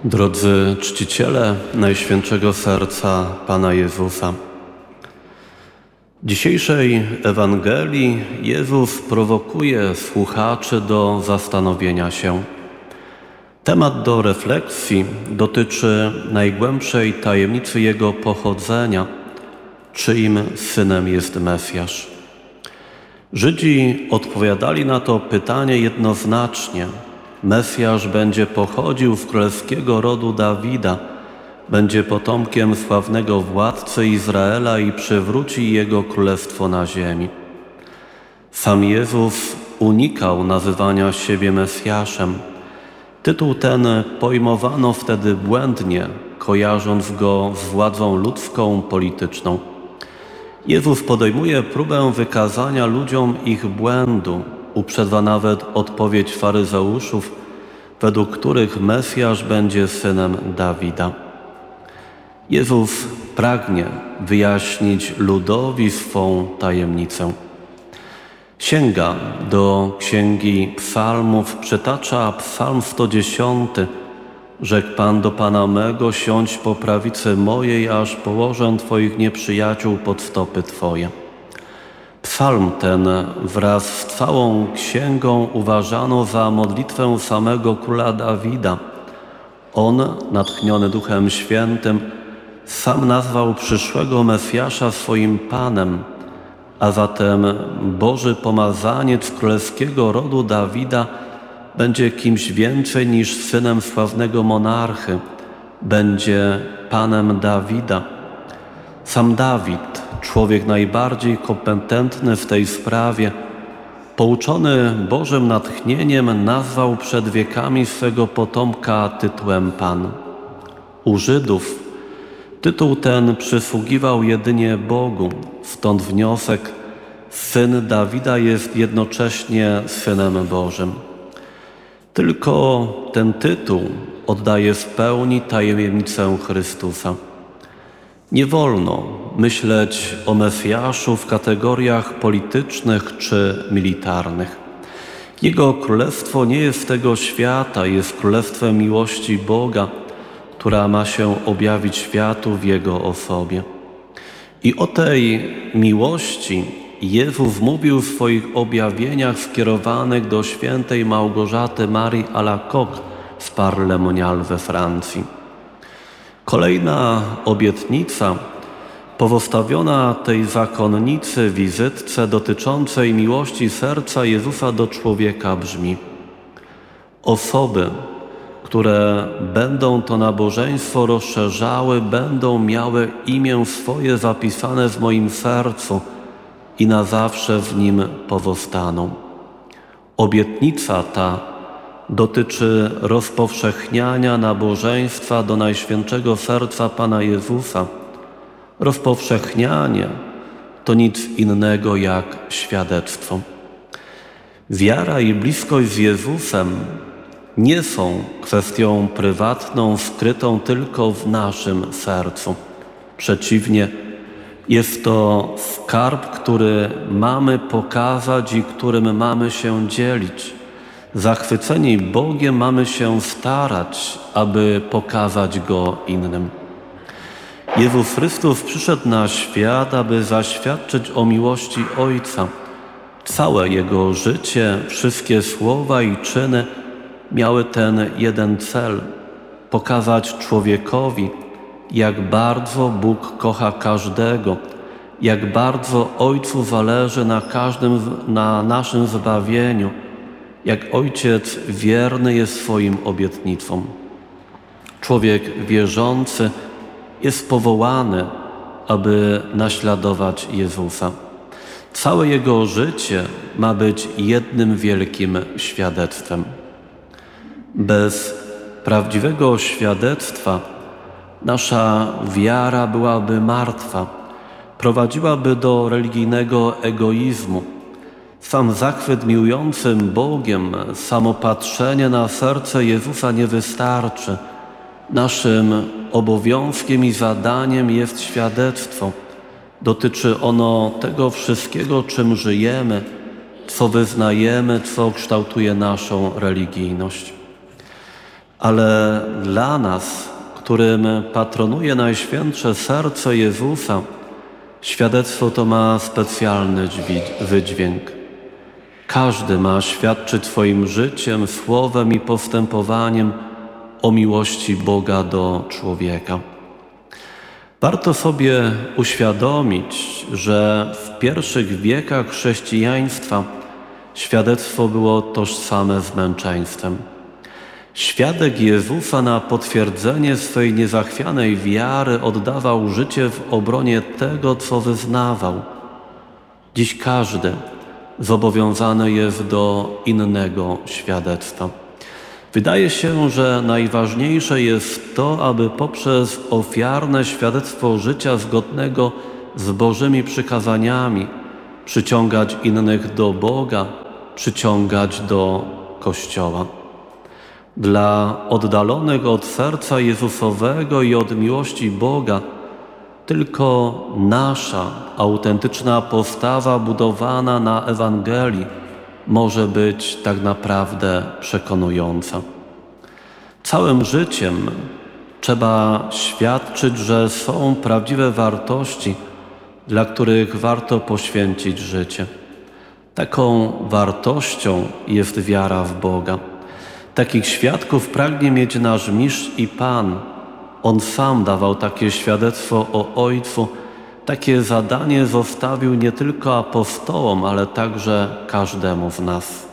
Drodzy czciciele Najświętszego Serca Pana Jezusa, w dzisiejszej Ewangelii Jezus prowokuje słuchaczy do zastanowienia się. Temat do refleksji dotyczy najgłębszej tajemnicy Jego pochodzenia, czyim synem jest Mesjasz. Żydzi odpowiadali na to pytanie jednoznacznie. Mesjasz będzie pochodził z królewskiego rodu Dawida, będzie potomkiem sławnego władcy Izraela i przywróci jego królestwo na ziemi. Sam Jezus unikał nazywania siebie Mesjaszem. Tytuł ten pojmowano wtedy błędnie, kojarząc go z władzą ludzką, polityczną. Jezus podejmuje próbę wykazania ludziom ich błędu. Uprzedza nawet odpowiedź faryzeuszów, według których Mesjasz będzie synem Dawida. Jezus pragnie wyjaśnić ludowi swą tajemnicę. Sięga do Księgi Psalmów, przytacza Psalm 110. Rzekł Pan do Pana mego, siądź po prawicy mojej, aż położę Twoich nieprzyjaciół pod stopy Twoje. Psalm ten wraz z całą księgą uważano za modlitwę samego króla Dawida. On, natchniony Duchem Świętym, sam nazwał przyszłego Mesjasza swoim Panem, a zatem Boży pomazaniec królewskiego rodu Dawida będzie kimś więcej niż synem sławnego monarchy, będzie Panem Dawida. Sam Dawid, człowiek najbardziej kompetentny w tej sprawie, pouczony Bożym natchnieniem, nazwał przed wiekami swego potomka tytułem Pan. U Żydów tytuł ten przysługiwał jedynie Bogu, stąd wniosek: syn Dawida jest jednocześnie synem Bożym. Tylko ten tytuł oddaje w pełni tajemnicę Chrystusa. Nie wolno myśleć o Mesjaszu w kategoriach politycznych czy militarnych. Jego królestwo nie jest tego świata, jest królestwem miłości Boga, która ma się objawić światu w Jego osobie. I o tej miłości Jezus mówił w swoich objawieniach skierowanych do świętej Małgorzaty Marii Alacoque z Parle-Monial we Francji. Kolejna obietnica pozostawiona tej zakonnicy wizytce dotyczącej miłości serca Jezusa do człowieka brzmi: osoby, które będą to nabożeństwo rozszerzały, będą miały imię swoje zapisane w moim sercu i na zawsze w nim pozostaną. Obietnica ta dotyczy rozpowszechniania nabożeństwa do Najświętszego Serca Pana Jezusa. Rozpowszechnianie to nic innego jak świadectwo. Wiara i bliskość z Jezusem nie są kwestią prywatną, skrytą tylko w naszym sercu. Przeciwnie, jest to skarb, który mamy pokazać i którym mamy się dzielić. Zachwyceni Bogiem mamy się starać, aby pokazać Go innym. Jezus Chrystus przyszedł na świat, aby zaświadczyć o miłości Ojca. Całe Jego życie, wszystkie słowa i czyny miały ten jeden cel: pokazać człowiekowi, jak bardzo Bóg kocha każdego, jak bardzo Ojcu zależy na naszym zbawieniu, jak Ojciec wierny jest swoim obietnicom. Człowiek wierzący jest powołany, aby naśladować Jezusa. Całe jego życie ma być jednym wielkim świadectwem. Bez prawdziwego świadectwa nasza wiara byłaby martwa, prowadziłaby do religijnego egoizmu. Sam zachwyt miłującym Bogiem, samo patrzenie na serce Jezusa nie wystarczy. Naszym obowiązkiem i zadaniem jest świadectwo. Dotyczy ono tego wszystkiego, czym żyjemy, co wyznajemy, co kształtuje naszą religijność. ale dla nas, którym patronuje Najświętsze Serce Jezusa, świadectwo to ma specjalny wydźwięk. Każdy ma świadczyć swoim życiem, słowem i postępowaniem o miłości Boga do człowieka. Warto sobie uświadomić, że w pierwszych wiekach chrześcijaństwa świadectwo było tożsame z męczeństwem. Świadek Jezusa na potwierdzenie swej niezachwianej wiary oddawał życie w obronie tego, co wyznawał. Dziś każdy zobowiązany jest do innego świadectwa. Wydaje się, że najważniejsze jest to, aby poprzez ofiarne świadectwo życia zgodnego z Bożymi przykazaniami przyciągać innych do Boga, przyciągać do Kościoła. Dla oddalonych od serca Jezusowego i od miłości Boga tylko nasza autentyczna postawa budowana na Ewangelii może być tak naprawdę przekonująca. Całym życiem trzeba świadczyć, że są prawdziwe wartości, dla których warto poświęcić życie. Taką wartością jest wiara w Boga. Takich świadków pragnie mieć nasz Mistrz i Pan. On sam dawał takie świadectwo o Ojcu. Takie zadanie zostawił nie tylko apostołom, ale także każdemu z nas.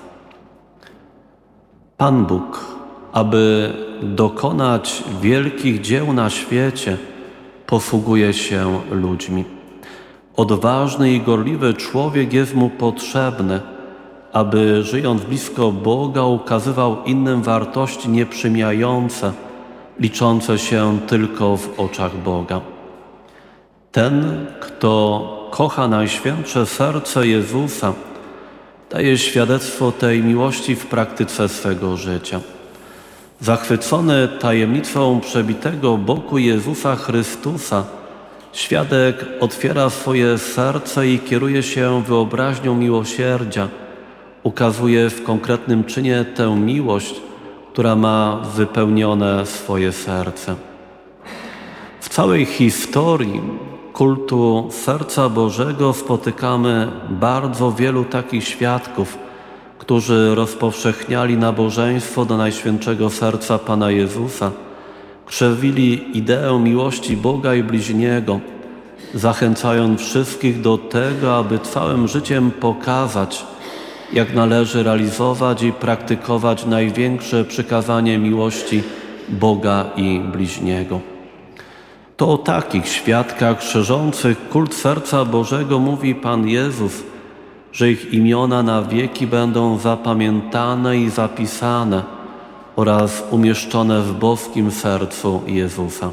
Pan Bóg, aby dokonać wielkich dzieł na świecie, posługuje się ludźmi. Odważny i gorliwy człowiek jest mu potrzebny, aby żyjąc blisko Boga ukazywał innym wartości nieprzymijające, liczące się tylko w oczach Boga. Ten, kto kocha Najświętsze Serce Jezusa, daje świadectwo tej miłości w praktyce swego życia. Zachwycony tajemnicą przebitego boku Jezusa Chrystusa, świadek otwiera swoje serce i kieruje się wyobraźnią miłosierdzia. Ukazuje w konkretnym czynie tę miłość, która ma wypełnione swoje serce. W całej historii kultu Serca Bożego spotykamy bardzo wielu takich świadków, którzy rozpowszechniali nabożeństwo do Najświętszego Serca Pana Jezusa, krzewili ideę miłości Boga i bliźniego, zachęcając wszystkich do tego, aby całym życiem pokazać, jak należy realizować i praktykować największe przykazanie miłości Boga i bliźniego. To o takich świadkach szerzących kult Serca Bożego mówi Pan Jezus, że ich imiona na wieki będą zapamiętane i zapisane oraz umieszczone w boskim sercu Jezusa.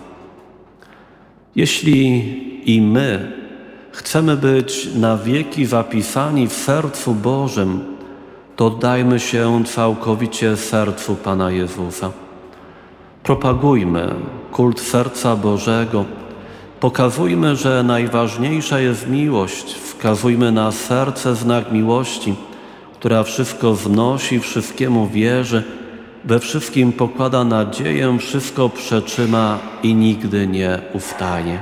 Jeśli i my chcemy być na wieki zapisani w sercu Bożym, to oddajmy się całkowicie sercu Pana Jezusa. Propagujmy kult Serca Bożego, pokazujmy, że najważniejsza jest miłość, wskazujmy na serce znak miłości, która wszystko znosi, wszystkiemu wierzy, we wszystkim pokłada nadzieję, wszystko przetrzyma i nigdy nie ustaje.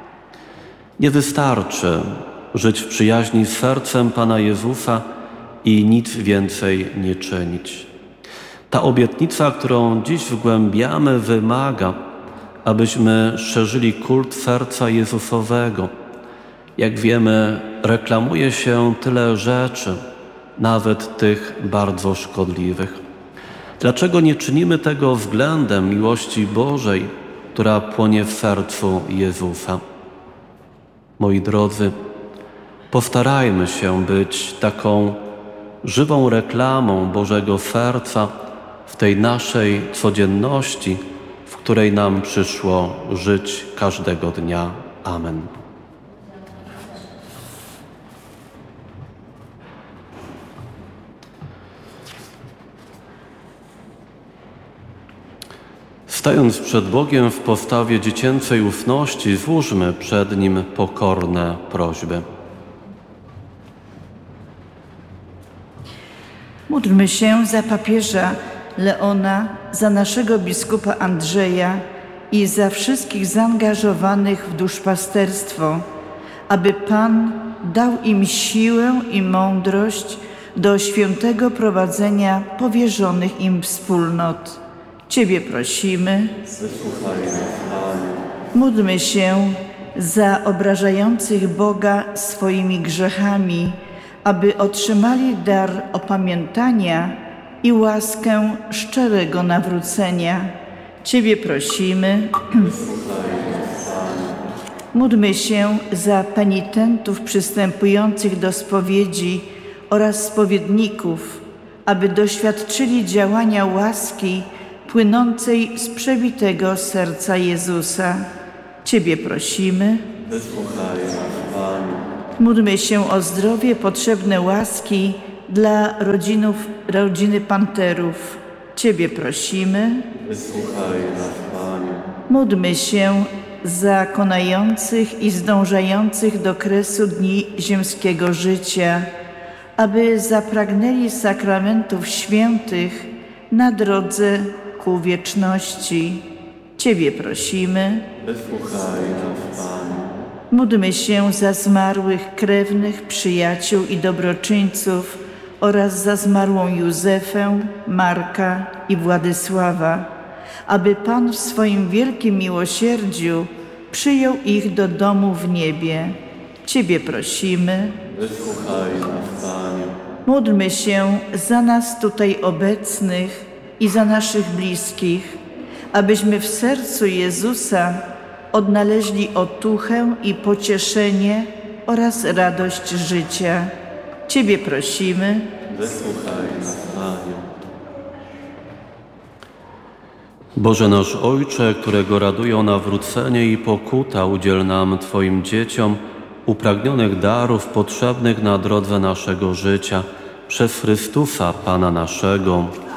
Nie wystarczy żyć w przyjaźni z sercem Pana Jezusa i nic więcej nie czynić. Ta obietnica, którą dziś wgłębiamy, wymaga, abyśmy szerzyli kult Serca Jezusowego. Jak wiemy, reklamuje się tyle rzeczy, nawet tych bardzo szkodliwych. Dlaczego nie czynimy tego względem miłości Bożej, która płonie w sercu Jezusa? Moi drodzy, postarajmy się być taką żywą reklamą Bożego Serca w tej naszej codzienności, w której nam przyszło żyć każdego dnia. Amen. Stając przed Bogiem w postawie dziecięcej ufności, złóżmy przed Nim pokorne prośby. Módlmy się za papieża Leona, za naszego biskupa Andrzeja i za wszystkich zaangażowanych w duszpasterstwo, aby Pan dał im siłę i mądrość do świętego prowadzenia powierzonych im wspólnot. Ciebie prosimy. Wysłuchaj nas, Panie. Módlmy się za obrażających Boga swoimi grzechami, aby otrzymali dar opamiętania i łaskę szczerego nawrócenia. Ciebie prosimy. Wysłuchaj nas, Panie. Módlmy się za penitentów przystępujących do spowiedzi oraz spowiedników, aby doświadczyli działania łaski płynącej z przebitego serca Jezusa. Ciebie prosimy. Wysłuchaj nas, Panie. Módlmy się o zdrowie potrzebne łaski dla rodziny Panterów. Ciebie prosimy. Wysłuchaj nas, Panie. Módlmy się za konających i zdążających do kresu dni ziemskiego życia, aby zapragnęli sakramentów świętych na drodze ku wieczności. Ciebie prosimy. Wysłuchaj nas, Panie. Módlmy się za zmarłych krewnych, przyjaciół i dobroczyńców oraz za zmarłą Józefę, Marka i Władysława, aby Pan w swoim wielkim miłosierdziu przyjął ich do domu w niebie. Ciebie prosimy. Wysłuchaj nas, Panie. Módlmy się za nas tutaj obecnych i za naszych bliskich, abyśmy w sercu Jezusa odnaleźli otuchę i pocieszenie oraz radość życia. Ciebie prosimy. Wysłuchaj nas, Panie. Boże nasz Ojcze, którego radują nawrócenie i pokuta, udziel nam, Twoim dzieciom, upragnionych darów potrzebnych na drodze naszego życia, przez Chrystusa, Pana naszego.